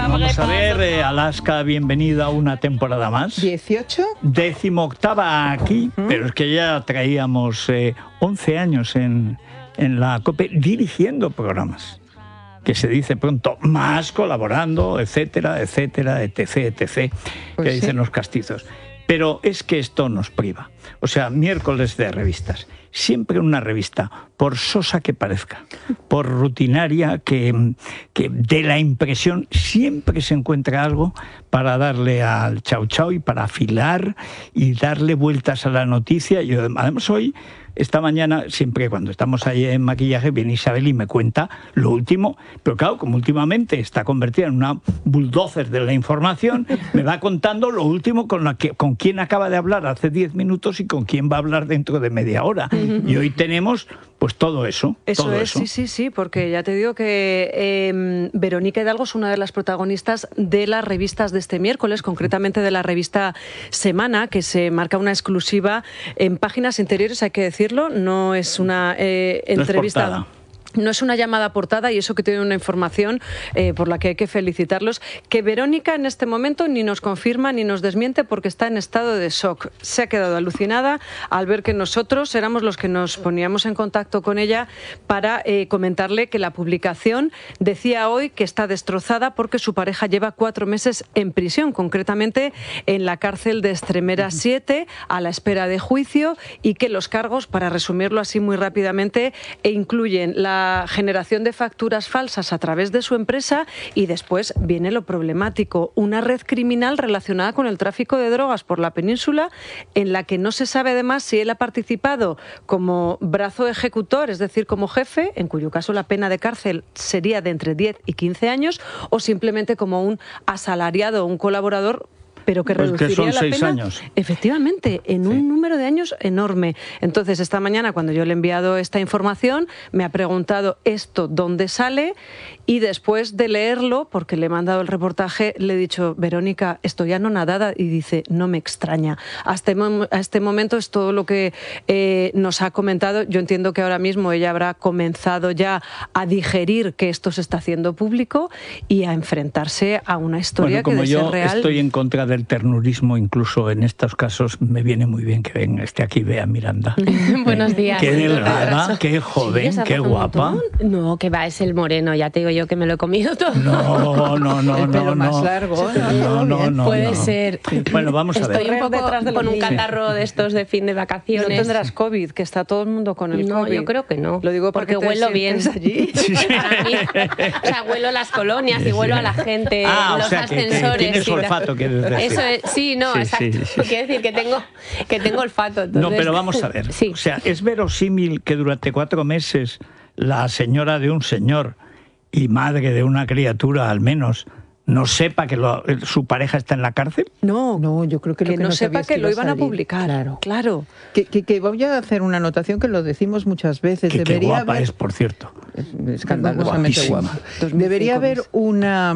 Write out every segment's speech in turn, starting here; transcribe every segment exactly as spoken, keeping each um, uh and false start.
vamos a ver, eh, Alaska, bienvenida a una temporada más. ¿dieciocho? Decimoctava aquí, Uh-huh. pero es que ya traíamos eh, once años en, en la COPE dirigiendo programas, que se dice pronto, más colaborando, etcétera, etcétera, etc, etcétera, Pues que sí. dicen los castizos. Pero es que esto nos priva. O sea, miércoles de revistas. Siempre una revista, por sosa que parezca, por rutinaria que, que dé la impresión, siempre se encuentra algo para darle al chau chau y para afilar y darle vueltas a la noticia. Y además hoy, esta mañana, siempre cuando estamos ahí en maquillaje, viene Isabel y me cuenta lo último. Pero claro, como últimamente está convertida en una bulldozer de la información, me va contando lo último con, la que, con quién acaba de hablar hace diez minutos y con quién va a hablar dentro de media hora. Y hoy tenemos pues todo eso. Eso todo es, eso. sí, sí, sí, porque ya te digo que eh, Verónica Hidalgo es una de las protagonistas de las revistas de este miércoles, concretamente de la revista Semana, que se marca una exclusiva en páginas interiores, hay que decirlo, no es una eh, entrevista... No es portada. No es una llamada portada y eso que tiene una información eh, por la que hay que felicitarlos, que Verónica en este momento ni nos confirma ni nos desmiente porque está en estado de shock. Se ha quedado alucinada al ver que nosotros éramos los que nos poníamos en contacto con ella para eh, comentarle que la publicación decía hoy que está destrozada porque su pareja lleva cuatro meses en prisión, concretamente en la cárcel de Extremera siete, a la espera de juicio, y que los cargos, para resumirlo así muy rápidamente, e incluyen la generación de facturas falsas a través de su empresa y después viene lo problemático, una red criminal relacionada con el tráfico de drogas por la península en la que no se sabe además si él ha participado como brazo ejecutor, es decir, como jefe, en cuyo caso la pena de cárcel sería de entre diez y quince años, o simplemente como un asalariado o un colaborador, pero que Pues reduciría que son la seis pena, años. efectivamente, en Sí. un número de años enorme. Entonces, esta mañana, cuando yo le he enviado esta información, me ha preguntado esto dónde sale, y después de leerlo, porque le he mandado el reportaje, le he dicho, Verónica, estoy anonadada, y dice, no me extraña. Hasta a este momento es todo lo que eh, nos ha comentado. Yo entiendo que ahora mismo ella habrá comenzado ya a digerir que esto se está haciendo público y a enfrentarse a una historia Bueno, como que de yo ser real... estoy en contra del ternurismo, incluso en estos casos me viene muy bien que venga esté aquí Bea Miranda. Buenos días. Qué delgada, qué joven, Sí, qué hace un guapa. montón. No, que va, es el moreno, ya te digo yo que me lo he comido todo. No, no, no, El pelo no, más no. largo. No, no, no. Puede no. ser. Bueno, vamos a ver. Estoy un poco Detrás de los con un niños. catarro de estos de fin de No vacaciones. tendrás COVID, que está todo el mundo con el No, COVID. yo creo que no. Lo digo porque porque te huelo bien. sientes allí. Sí, sí. Para mí, o sea, huelo las colonias y huelo a la gente, Ah, los o sea, que- que ascensores. tienes y tal. olfato, quieres decir. Eso es, sí, no, Sí, exacto. sí, sí. Quiero decir que tengo, que tengo olfato. No, entonces- pero vamos a ver. Sí. O sea, ¿es verosímil que durante cuatro meses la señora de un señor y madre de una criatura, al menos, no sepa que lo- su pareja está en la cárcel? No, No, yo creo que lo que que no no sepa sabía es que que lo iba a iban a salir. publicar. Claro. Claro. Que, que, que voy a hacer una anotación que lo decimos muchas veces. Que qué Debería guapa haber, es, por cierto. escandalosamente Guapísima. guapa. dos mil cinco Debería haber mismo. una,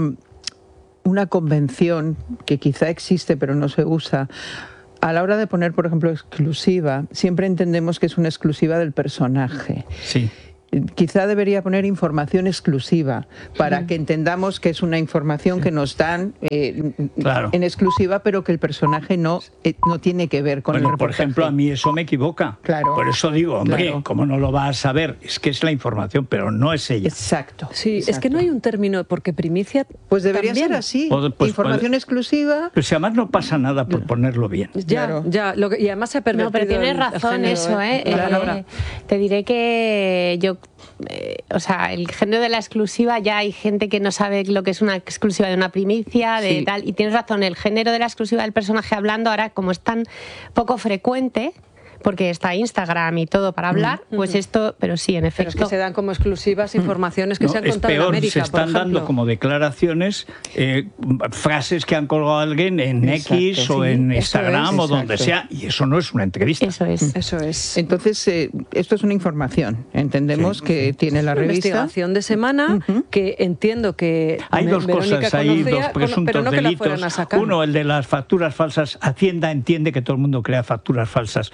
una convención que quizá existe pero no se usa. A la hora de poner, por ejemplo, exclusiva, siempre entendemos que es una exclusiva del personaje. Sí. Quizá debería poner información exclusiva para que entendamos que es una información que nos dan eh, Claro. en exclusiva, pero que el personaje no, eh, no tiene que ver con Bueno, el por reportaje. ejemplo, a mí eso me equivoca. Claro. Por eso digo, hombre, Claro. ¿cómo no lo va a saber? Es que es la información, pero no es ella. Exacto. Sí, es que exacto. no hay un término, porque primicia Pues debería también. ser así. Pues- pues- información pues- exclusiva. Pero si además no pasa nada por ponerlo bien. Ya, Claro. ya. Lo que- y además se ha pervertido No, pero tienes el- el razón género, eso, ¿eh? La Eh, palabra. te diré que yo, eh, o sea, el género de la exclusiva, ya hay gente que no sabe lo que es una exclusiva de una primicia, de Sí. tal, y tienes razón, el género de la exclusiva del personaje hablando ahora, como es tan poco frecuente, porque está Instagram y todo para hablar, pues esto, pero sí, en Pero efecto. es que se dan como exclusivas informaciones que No, se han es contado peor, en América, se por están dando ejemplo. como declaraciones, eh, frases que han colgado alguien en Exacto, X o sí, en eso Instagram es, o donde exacto. sea, y eso no es una entrevista. Eso es. Eso es. Entonces, eh, esto es una información. Entendemos Sí, que tiene la Una revista. investigación de semana Ujú. que entiendo que Hay Me- dos Verónica cosas, hay conocía, dos presuntos pero no que la delitos. fueran a sacar. Uno, el de las facturas falsas. Hacienda entiende que todo el mundo crea facturas falsas.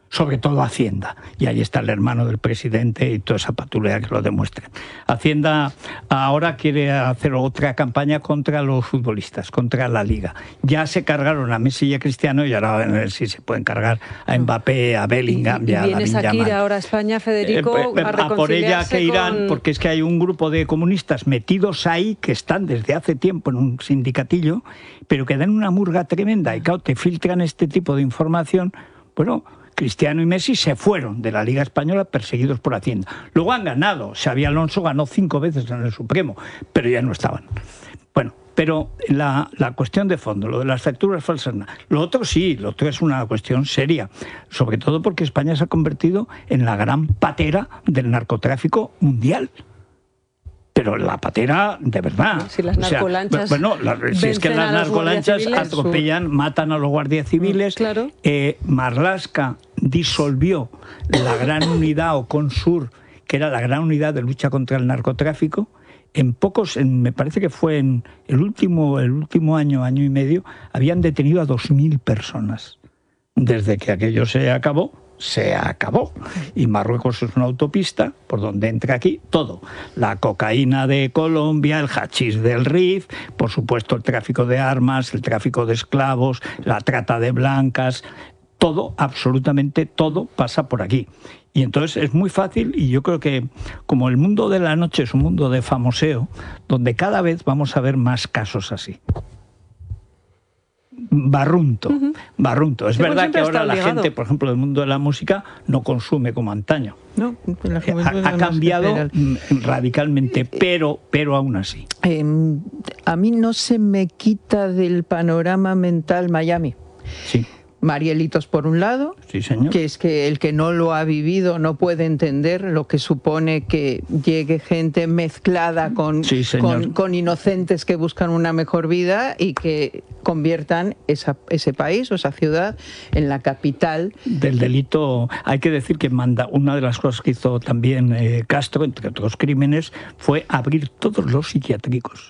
sobre todo Hacienda, y ahí está el hermano del presidente y toda esa patulea que lo demuestra. Hacienda ahora quiere hacer otra campaña contra los futbolistas, contra la Liga. Ya se cargaron a Messi y a Cristiano y ahora a ver si se pueden cargar a Mbappé, a Bellingham y, y a Lamin Yamal. Viene ahora a España, Federico, eh, eh, a, a por ella que irán, con... porque es que hay un grupo de comunistas metidos ahí que están desde hace tiempo en un sindicatillo, pero que dan una murga tremenda y claro, te filtran este tipo de información. Bueno, Cristiano y Messi se fueron de la Liga Española perseguidos por Hacienda. Luego han ganado. Xabi Alonso ganó cinco veces en el Supremo, pero ya no estaban. Bueno, pero la, la cuestión de fondo, lo de las facturas falsas, lo otro sí, lo otro es una cuestión seria, sobre todo porque España se ha convertido en la gran patera del narcotráfico mundial. Pero la patera, de verdad. Si las narcolanchas. O sea, bueno, la, si es que las narcolanchas atropellan, matan a los guardias civiles. Claro. Eh, Marlaska disolvió la gran unidad, o Consur, que era la gran unidad de lucha contra el narcotráfico. En pocos, en, me parece que fue en el último, el último año, año y medio, habían detenido a dos mil personas. Desde que aquello se acabó, se acabó. Y Marruecos es una autopista por donde entra aquí todo. La cocaína de Colombia, el hachís del Rif, por supuesto el tráfico de armas, el tráfico de esclavos, la trata de blancas, todo, absolutamente todo pasa por aquí. Y entonces es muy fácil, y yo creo que como el mundo de la noche es un mundo de famoseo, donde cada vez vamos a ver más casos así. Barrunto, uh-huh. barrunto. Es sí, verdad que ahora la obligado. gente, por ejemplo, del mundo de la música, no consume como antaño. No, la ha, ha cambiado radicalmente, pero, pero aún así. Eh, a mí no se me quita del panorama mental Miami. Sí. Marielitos por un lado, sí, señor. Que es que el que no lo ha vivido no puede entender lo que supone que llegue gente mezclada con, sí, con, con inocentes que buscan una mejor vida y que conviertan esa, ese país o esa ciudad en la capital del delito. Hay que decir que manda, una de las cosas que hizo también eh, Castro, entre otros crímenes, fue abrir todos los psiquiátricos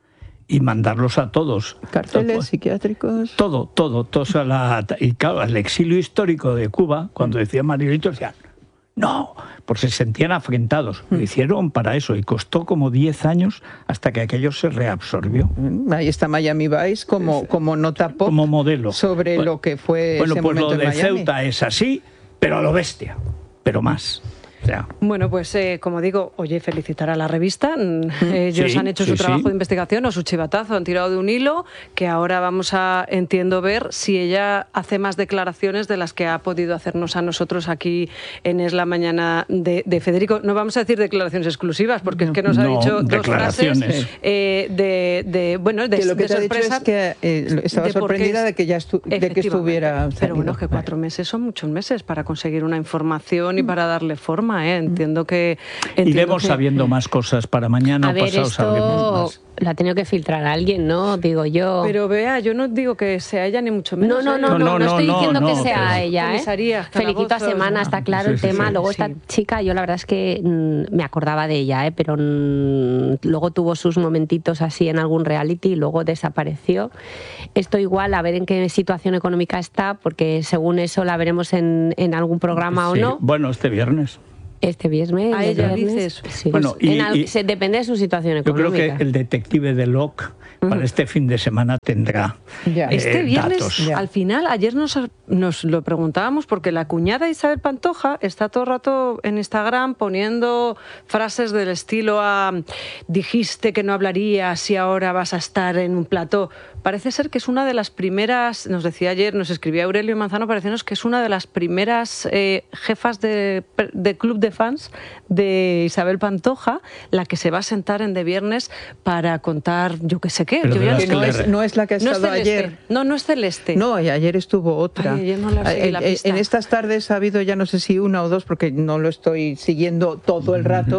y mandarlos a todos. Cárceles, todo, psiquiátricos. Todo, todo, todo. Toda la, y claro, el exilio histórico de Cuba, cuando decía Marielito, decían, no, porque se sentían afrentados. Lo hicieron para eso y costó como diez años hasta que aquello se reabsorbió. Ahí está Miami Vice como, como nota pop, como modelo sobre bueno, lo que fue bueno, ese pues momento lo de en Miami. Ceuta es así, pero a lo bestia, pero más. O sea, bueno, pues eh, como digo, oye, felicitar a la revista. Ellos sí, han hecho sí, su trabajo sí. de investigación o su chivatazo, han tirado de un hilo que ahora vamos a, entiendo, ver si ella hace más declaraciones de las que ha podido hacernos a nosotros aquí en Es la Mañana de, de Federico. No vamos a decir declaraciones exclusivas, porque es que nos ha no, dicho dos frases eh, de, de, bueno, de, que lo que de te sorpresa. Ha dicho es que eh, estaba de sorprendida de que ya estu de que estuviera salido. Pero bueno, que cuatro meses son muchos meses para conseguir una información y para darle forma. ¿eh? Entiendo que... Entiendo Iremos que... sabiendo más cosas para mañana a o ver, pasado esto sabremos más. Lo ha tenido que filtrar alguien, ¿no? Digo yo. Pero vea, yo no digo que sea ella ni mucho menos. No, no, no, ¿eh? no, no, no, estoy no, diciendo no, que sea pero... ella, ¿eh? Felicito a Semana, está claro sí, el sí, tema. sí, luego sí. esta chica, yo la verdad es que mmm, me acordaba de ella, ¿eh? Pero mmm, luego tuvo sus momentitos así en algún reality y luego desapareció. Esto igual, a ver en qué situación económica está, porque según eso la veremos en, en algún programa sí. o no. Bueno, este viernes. Este viernes. A ella viernes, dices. Sí. Bueno, Pues y, en al, y, se, depende de su situación económica. Yo creo que el detective de Locke para uh-huh. este fin de semana tendrá ya. eh, Este viernes, datos. al final, ayer nos, nos lo preguntábamos porque la cuñada Isabel Pantoja está todo el rato en Instagram poniendo frases del estilo a dijiste que no hablarías y ahora vas a estar en un plató. Parece ser que es una de las primeras, nos decía ayer, nos escribía Aurelio Manzano, parecenos que es una de las primeras eh, jefas de, de club de fans de Isabel Pantoja, la que se va a sentar en de viernes para contar yo qué sé qué. Pero yo ya que no, es, no es la que ha no estado es ayer. No, no es Celeste. No, y ayer estuvo otra. Ay, ayer no la seguí, la en, pista. en estas tardes ha habido ya no sé si una o dos, porque no lo estoy siguiendo todo el rato,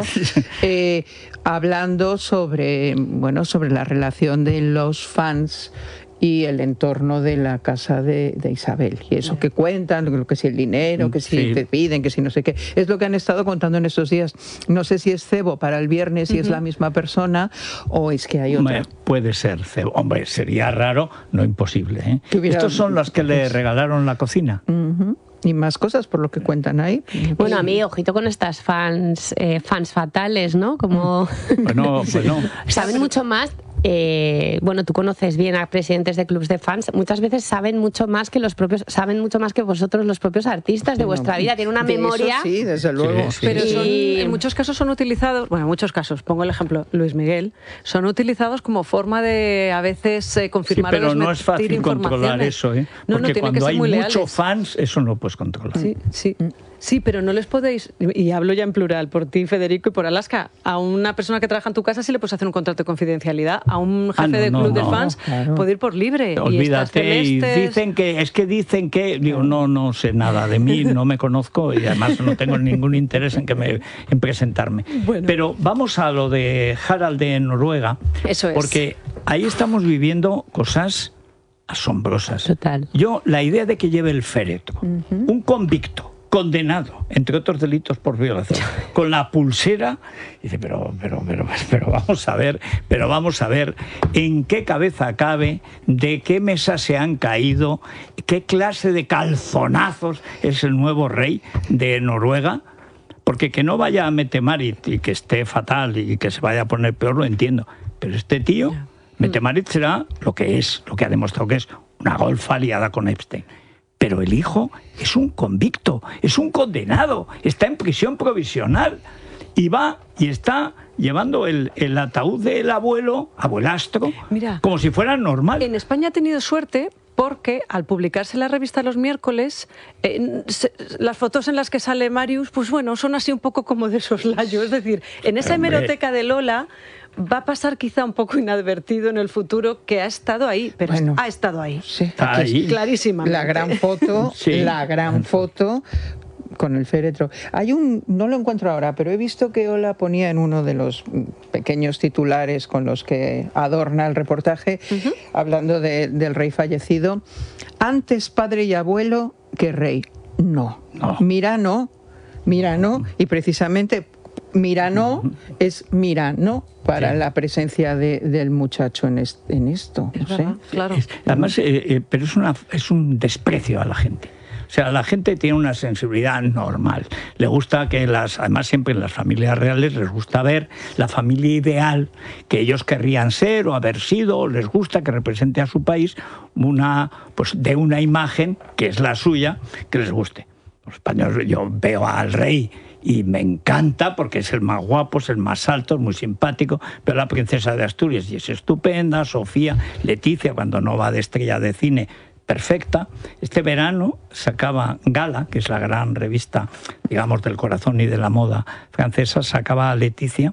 eh, hablando sobre, bueno, sobre la relación de los fans y el entorno de la casa de, de Isabel. Y eso que cuentan, lo que si el dinero, que si sí. te piden, que si no sé qué. Es lo que han estado contando en estos días. No sé si es cebo para el viernes, si uh-huh. es la misma persona o es que hay otra. Hombre, puede ser cebo. Hombre, sería raro, no imposible. ¿eh? Hubiera... Estos son los que le regalaron la cocina. Uh-huh. Y más cosas por lo que cuentan ahí. Bueno, a mí, ojito con estas fans, eh, fans fatales, ¿no? Como Bueno, bueno. saben mucho más. Eh, bueno, tú conoces bien a presidentes de clubs de fans. Muchas veces saben mucho más que los propios, saben mucho más que vosotros los propios artistas de vuestra vida. Tienen una De memoria. eso sí, desde luego. Sí, sí. Pero son, Y- en muchos casos son utilizados, bueno, en muchos casos, pongo el ejemplo, Luis Miguel, son utilizados como forma de a veces eh, confirmar Sí, pero o no es fácil desmentir controlar informaciones. eso, ¿eh? No, no, Porque tienen que cuando ser hay muy muchos leales. fans, eso no lo puedes controlar. Sí, sí. Sí, pero no les podéis, y hablo ya en plural, por ti, Federico, y por Alaska, a una persona que trabaja en tu casa sí le puedes hacer un contrato de confidencialidad, a un jefe Ah, no, de no, club de no, fans claro. puede ir por libre. Olvídate, y, y estas celestes- dicen que, es que dicen que, digo, no, no sé nada de mí, no me conozco y además no tengo ningún interés en que me, en presentarme. Bueno. Pero vamos a lo de Harald de Noruega, Eso es. porque ahí estamos viviendo cosas asombrosas. Total. Yo, la idea de que lleve el féretro, un convicto, condenado, entre otros delitos por violación, con la pulsera, dice, pero, pero, pero, pero vamos a ver, pero vamos a ver en qué cabeza cabe, de qué mesa se han caído, qué clase de calzonazos es el nuevo rey de Noruega. Porque que no vaya a Mette-Marit y que esté fatal y que se vaya a poner peor, lo entiendo. Pero este tío, Ya. Mette-Marit será lo que es, lo que ha demostrado que es, una golfa liada con Epstein. Pero el hijo es un convicto, es un condenado, está en prisión provisional y va y está llevando el, el ataúd del abuelo, abuelastro, Mira, como si fuera normal. En España ha tenido suerte porque al publicarse la revista los miércoles, eh, se- las fotos en las que sale Marius, pues bueno, son así un poco como de soslayo. Es decir, en esa Pero, hombre. hemeroteca de Lola va a pasar quizá un poco inadvertido en el futuro que ha estado ahí, pero Bueno. ha estado ahí. Sí, Está aquí ahí. Clarísimamente. la gran foto, Sí. la gran foto con el féretro. Hay un, no lo encuentro ahora, pero he visto que Ola ponía en uno de los pequeños titulares con los que adorna el reportaje, hablando de- del rey fallecido, antes padre y abuelo que rey. No, No. mira no, mira no, y precisamente mira no es mira no para Sí. la presencia de- del muchacho en, est- en esto. Es no sé. verdad, claro. Es- además, eh, eh, pero es, una, es un desprecio a la gente. O sea, la gente tiene una sensibilidad normal. Le gusta que las, además siempre en las familias reales les gusta ver la familia ideal que ellos querrían ser o haber sido, les gusta que represente a su país una, pues de una imagen que es la suya, que les guste. Los españoles, yo veo al rey y me encanta porque es el más guapo, es el más alto, es muy simpático, pero la princesa de Asturias y es estupenda, Sofía, Leticia, cuando no va de estrella de cine, perfecta. Este verano sacaba Gala, que es la gran revista, digamos, del corazón y de la moda francesa, sacaba a Leticia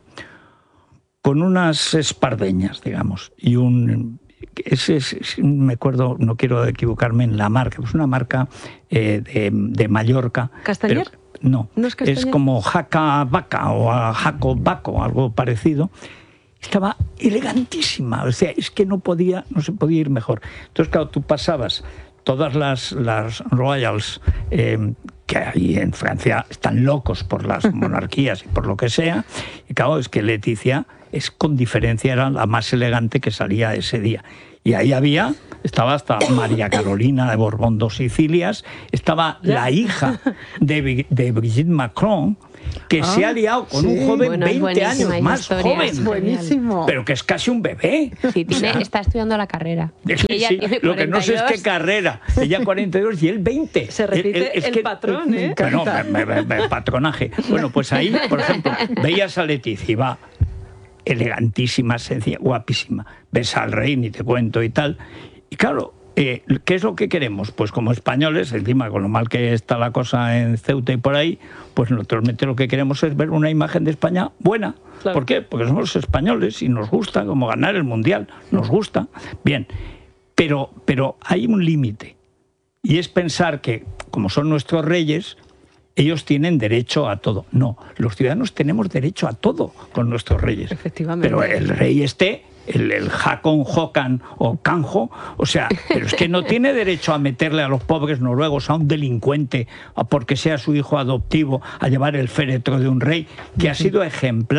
con unas espardeñas, digamos, y un... Ese es, es- me acuerdo, no quiero equivocarme en la marca, es una marca eh, de, de Mallorca. ¿Castañer? pero- no, ¿No es es, Castañer? como Jaca Vaca o a Jaco Baco, algo parecido. Estaba elegantísima, o sea, es que no podía, no se podía ir mejor. Entonces, claro, tú pasabas todas las, las royals eh, que ahí en Francia están locos por las monarquías y por lo que sea, y claro, es que Leticia es con diferencia era la más elegante que salía ese día. Y ahí había, estaba hasta María Carolina de Borbón dos Sicilias, estaba la hija de, Bri- de Brigitte Macron, que se ha liado con sí. un joven Bueno, es veinte buenísima años esa más historia, joven. es Buenísimo. Pero que es casi un bebé. Sí, tiene, O sea, está estudiando la carrera. es que Y ella sí, tiene lo que no sé es cuarenta y qué dos. carrera. Ella cuarenta y dos y él veinte. Se repite Es el que- patrón, ¿eh? Bueno, me- me- me- patronaje. Bueno, pues ahí, por ejemplo, veías a Leticia y va elegantísima, sencilla, guapísima. Ves al rey, ni te cuento y tal. Y claro, eh, ¿qué es lo que queremos? Pues como españoles, encima con lo mal que está la cosa en Ceuta y por ahí, pues naturalmente lo que queremos es ver una imagen de España buena. Claro. ¿Por qué? Porque somos españoles y nos gusta, como ganar el Mundial, nos gusta. Bien, pero, pero hay un límite. Y es pensar que, como son nuestros reyes, ellos tienen derecho a todo. No, los ciudadanos tenemos derecho a todo con nuestros reyes. Efectivamente. Pero el rey este, el, el Hakon Håkan o Kanjo, o sea, pero es que no tiene derecho a meterle a los pobres noruegos, a un delincuente, a porque sea su hijo adoptivo, a llevar el féretro de un rey que ha sido ejemplar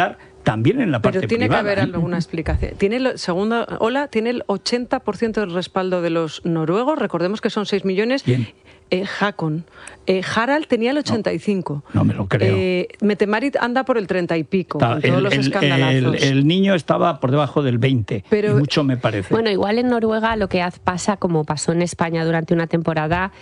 también en la parte Pero tiene privada, que haber ¿eh? alguna explicación. Tiene el, segunda ola tiene el ochenta por ciento del respaldo de los noruegos, recordemos que son seis millones. Bien. Eh, Hakon. Eh, Harald tenía el ochenta y cinco. No, no me lo creo. Eh, Mette-Marit anda por el treinta y pico, Ta, con todos el, los el, escandalazos. El, el niño estaba por debajo del veinte, Pero, y mucho me parece. Bueno, igual en Noruega lo que pasa, como pasó en España durante una temporada,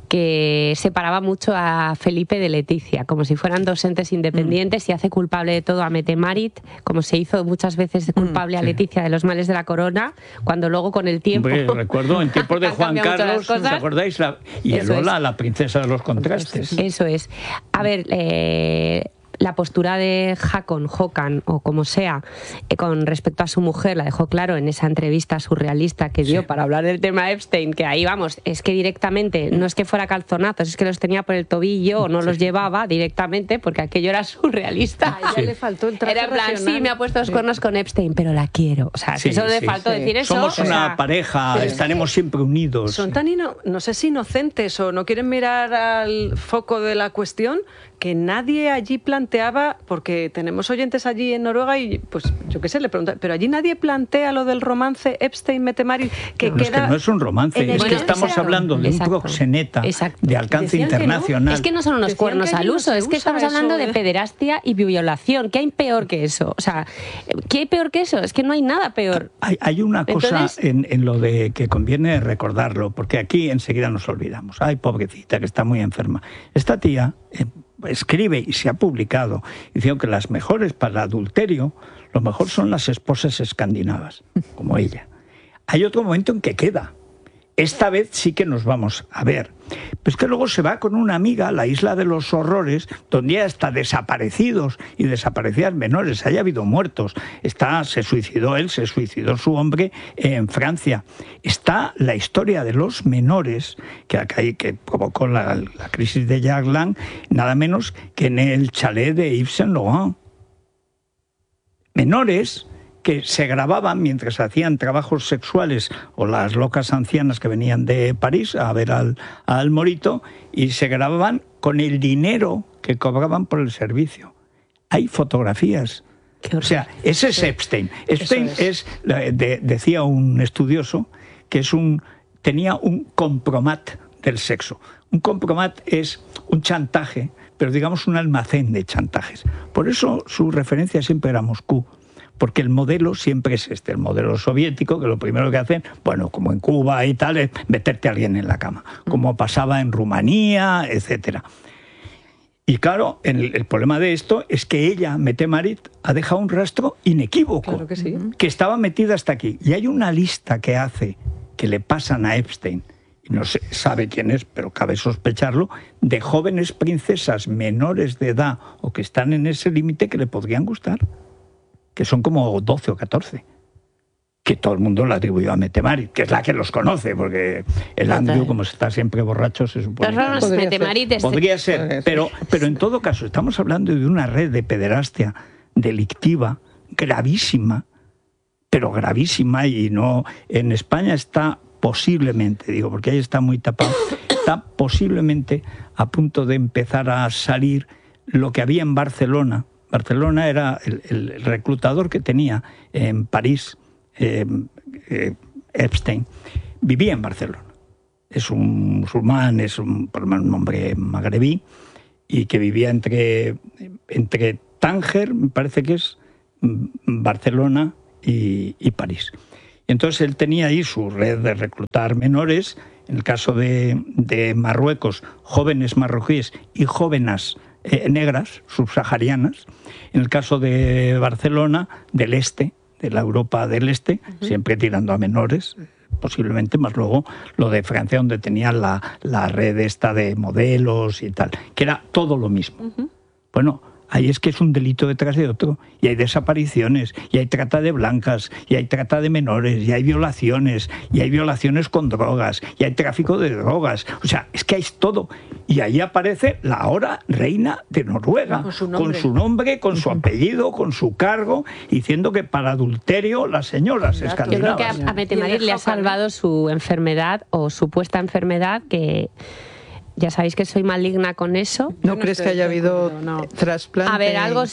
que separaba mucho a Felipe de Leticia, como si fueran dos entes independientes, mm. y hace culpable de todo a Mette-Marit, como se hizo muchas veces culpable mm, a Leticia sí. de los males de la corona, cuando luego con el tiempo... Hombre, recuerdo en tiempos de Juan Carlos, ¿os acordáis? La, y el Lola, la princesa de los contrastes. Eso es. A ver, eh, la postura de Hakon, Håkan, o como sea, eh, con respecto a su mujer, la dejó claro en esa entrevista surrealista que dio sí. para hablar del tema Epstein, que ahí vamos, es que directamente, no es que fuera calzonazos, es que los tenía por el tobillo o no sí. los llevaba directamente, porque aquello era surrealista. A ella sí. le faltó el traje Era en plan, racional. sí, me ha puesto los cuernos con Epstein, pero la quiero. O sea, sí, que solo sí, le faltó sí. decir eso. Somos o una sea, pareja, sí. estaremos siempre unidos. Son tan, ino no sé si inocentes o no quieren mirar al foco de la cuestión, que nadie allí planteaba, porque tenemos oyentes allí en Noruega y pues yo qué sé, le pregunto, pero allí nadie plantea lo del romance Epstein-Mette-Marit, que no, queda... Es que no es un romance, es que estamos hablando de exacto, un proxeneta exacto. de alcance Decían internacional. No. Es que no son unos Decían cuernos al uso, no es que estamos hablando de... de pederastia y violación. ¿Qué hay peor que eso? O sea, ¿qué hay peor que eso? Es que no hay nada peor. Hay, hay una cosa Entonces... en, en lo de que conviene recordarlo, porque aquí enseguida nos olvidamos. Ay, pobrecita, que está muy enferma. Esta tía... Eh, escribe y se ha publicado diciendo que las mejores para el adulterio, lo mejor son las esposas escandinavas, como ella. Hay otro momento en que queda. Esta vez sí que nos vamos a ver. Pues que luego se va con una amiga a la isla de los horrores, donde ya está desaparecidos y desaparecidas menores, haya habido muertos. Está, se suicidó él, se suicidó su hombre en Francia. Está la historia de los menores, que, que provocó la, la crisis de Jacques Lang, nada menos que en el chalet de Yves Saint Laurent. Menores que se grababan mientras hacían trabajos sexuales, o las locas ancianas que venían de París a ver al, al morito, y se grababan con el dinero que cobraban por el servicio. Hay fotografías. O sea, ese es Epstein. Epstein es, es de, decía un estudioso, que es un tenía un compromat del sexo. Un compromat es un chantaje, pero digamos un almacén de chantajes. Por eso su referencia siempre era Moscú. Porque el modelo siempre es este, el modelo soviético, que lo primero que hacen, bueno, como en Cuba y tal, es meterte a alguien en la cama, como pasaba en Rumanía, etcétera. Y claro, el, el problema de esto es que ella, Mette-Marit, ha dejado un rastro inequívoco, claro que sí. que estaba metida hasta aquí. Y hay una lista que hace, que le pasan a Epstein, y no se sabe quién es, pero cabe sospecharlo, de jóvenes princesas menores de edad o que están en ese límite que le podrían gustar, que son como doce o catorce, que todo el mundo la atribuyó a Mette-Marit, que es la que los conoce, porque el Andrew, como está siempre borracho, se supone que no, podría, ser. podría ser, pero, pero en todo caso estamos hablando de una red de pederastia delictiva gravísima, pero gravísima, y no en España está posiblemente, digo, porque ahí está muy tapado, está posiblemente a punto de empezar a salir lo que había en Barcelona. Barcelona era el, el reclutador que tenía en París, eh, eh, Epstein. Vivía en Barcelona. Es un musulmán, es un, un hombre magrebí, y que vivía entre, entre Tánger, me parece que es, Barcelona y, y París. Y entonces él tenía ahí su red de reclutar menores, en el caso de, de Marruecos, jóvenes marroquíes y jóvenes Eh, negras, subsaharianas. En el caso de Barcelona, del este, de la Europa del este, uh-huh. siempre tirando a menores, posiblemente, más luego lo de Francia, donde tenían la, la red esta de modelos y tal, que era todo lo mismo. Uh-huh. Bueno, ahí es que es un delito detrás de otro, y hay desapariciones, y hay trata de blancas, y hay trata de menores, y hay violaciones, y hay violaciones con drogas, y hay tráfico de drogas. O sea, es que hay todo. Y ahí aparece la ahora reina de Noruega, con su nombre, con su, nombre, con su apellido, con su cargo, diciendo que para adulterio las señoras escandinavas. Yo creo que a, a Mette-Marit le ha salvado su enfermedad, o supuesta enfermedad, que... Ya sabéis que soy maligna con eso. ¿No crees que haya habido no. trasplante? A ver, algo,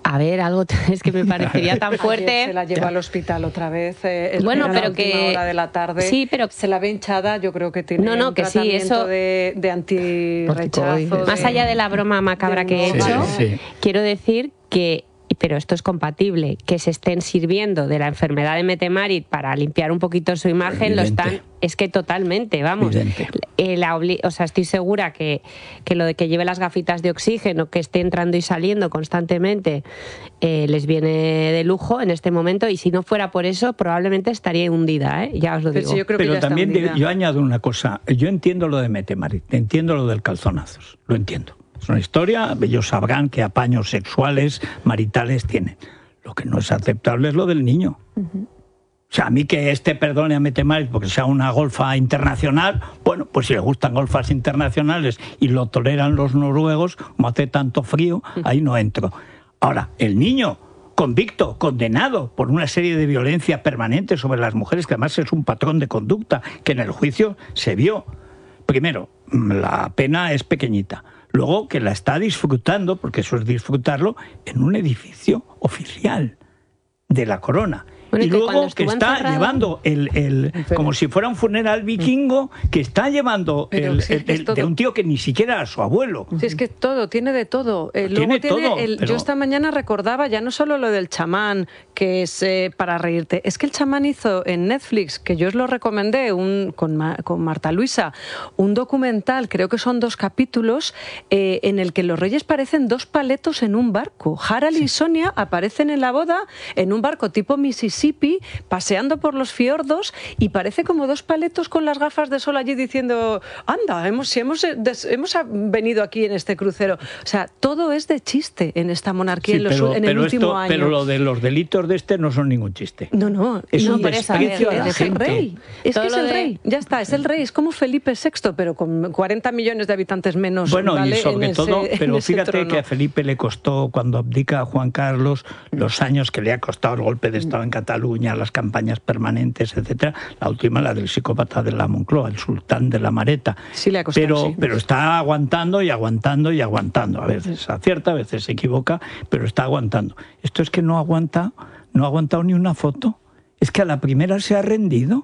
A ver, algo es que me parecería tan fuerte. Ayer se la lleva al hospital otra vez. Eh, bueno, pero a la que hora de la tarde. Sí, pero se la ve hinchada. Yo creo que tiene no, no, un que sí, tratamiento eso de, de antirrechazo. Más allá de la broma macabra que he hecho, sí, sí. quiero decir que, pero esto es compatible, que se estén sirviendo de la enfermedad de Mette-Marit para limpiar un poquito su imagen, Evidente. lo están, es que totalmente, vamos. Eh, la obli o sea, estoy segura que, que lo de que lleve las gafitas de oxígeno, que esté entrando y saliendo constantemente, eh, les viene de lujo en este momento, y si no fuera por eso, probablemente estaría hundida, ¿eh? Ya os lo Pero digo. sí, yo creo que Pero ya está también hundida. yo añado una cosa, yo entiendo lo de Mette-Marit, entiendo lo del calzonazos, lo entiendo. Es una historia, ellos sabrán qué apaños sexuales, maritales tienen. Lo que no es aceptable es lo del niño. Uh-huh. O sea, a mí que este perdone a Mette-Marit porque sea una golfa internacional, bueno, pues si le gustan golfas internacionales y lo toleran los noruegos, como hace tanto frío, ahí no entro. Ahora, el niño convicto, condenado por una serie de violencia permanente sobre las mujeres, que además es un patrón de conducta que en el juicio se vio. Primero, la pena es pequeñita. Luego, que la está disfrutando, porque eso es disfrutarlo, en un edificio oficial de la corona. Bueno, y, y luego que está encerrado, llevando el, el como si fuera un funeral vikingo, que está llevando el, sí, el, el, de un tío que ni siquiera era su abuelo. Sí, es que todo, tiene de todo. Eh, tiene luego tiene todo el, pero... Yo esta mañana recordaba ya no solo lo del chamán, que es eh, para reírte, es que el chamán hizo en Netflix, que yo os lo recomendé un, con, Ma, con Marta Luisa, un documental, creo que son dos capítulos, eh, en el que los reyes parecen dos paletos en un barco. Harald sí. y Sonia aparecen en la boda en un barco tipo Mississippi, paseando por los fiordos, y parece como dos paletos con las gafas de sol allí diciendo, anda, hemos, si hemos, des, hemos venido aquí en este crucero. O sea, todo es de chiste en esta monarquía, sí, en, los, pero, en el pero último esto, año. Pero lo de los delitos de este no son ningún chiste. No, no. Es no, un desprecio a la es gente. El rey. Es todo que es el de... rey. Ya está, es el rey. Es como Felipe sexto, pero con cuarenta millones de habitantes menos. Bueno, ¿vale? y sobre en todo, ese, pero fíjate trono. que a Felipe le costó, cuando abdica a Juan Carlos, los años que le ha costado el golpe de Estado en Cataluña, las campañas permanentes, etcétera. La última, la del psicópata de la Moncloa, el sultán de la Mareta. Sí le ha costado, pero, sí. pero está aguantando y aguantando y aguantando. A veces acierta, a veces se equivoca, pero está aguantando. Esto es que no aguanta, no ha aguantado ni una foto. Es que a la primera se ha rendido.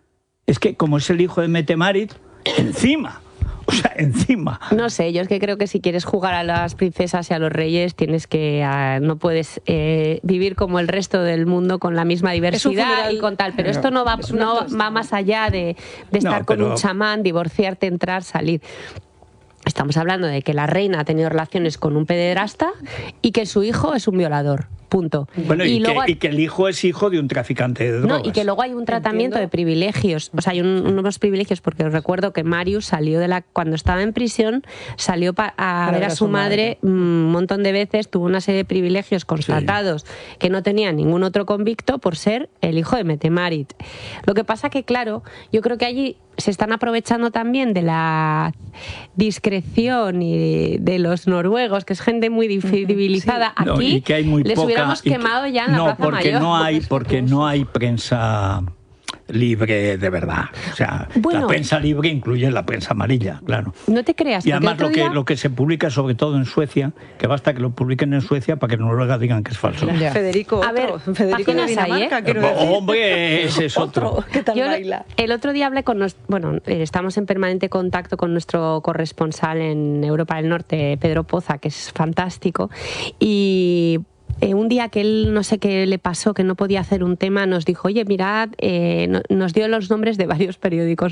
Es que como es el hijo de Mette-Marit, encima. O sea, encima. No sé, yo es que creo que si quieres jugar a las princesas y a los reyes tienes que, uh, no puedes eh, vivir como el resto del mundo con la misma diversidad y con tal, pero esto no va, no va más allá de, de estar no, pero... con un chamán, divorciarte, entrar, salir. Estamos hablando de que la reina ha tenido relaciones con un pederasta y que su hijo es un violador. Punto. Bueno, y, y, luego, que, y que el hijo es hijo de un traficante de drogas. No, y que luego hay un tratamiento ¿Entiendo? de privilegios. O sea, hay un, unos privilegios, porque os recuerdo que Marius salió de la... Cuando estaba en prisión, salió pa, a ver a su madre un montón de veces, tuvo una serie de privilegios constatados sí. que no tenía ningún otro convicto por ser el hijo de Mette-Marit. Lo que pasa que, claro, yo creo que allí se están aprovechando también de la discreción y de, de los noruegos, que es gente muy civilizada. Sí. Aquí no, y que hay muy les poca, hubiéramos quemado que, ya en la no, Plaza porque Mayor. No hay, porque no hay prensa libre de verdad. O sea, bueno, la prensa libre incluye la prensa amarilla, claro. No te creas. Y además lo que, día... lo que se publica, sobre todo en Suecia, que basta que lo publiquen en Suecia para que en Noruega digan que es falso. Ya. Federico, otro. A ver, Federico de Dinamarca, ahí, ¿eh? Oh, hombre, ese es otro. otro. ¿Qué tal Yo, baila? El otro día hablé con... Nos, bueno, estamos en permanente contacto con nuestro corresponsal en Europa del Norte, Pedro Poza, que es fantástico, y... Eh, un día que él, no sé qué le pasó, que no podía hacer un tema, nos dijo, oye, mirad, eh, no, nos dio los nombres de varios periódicos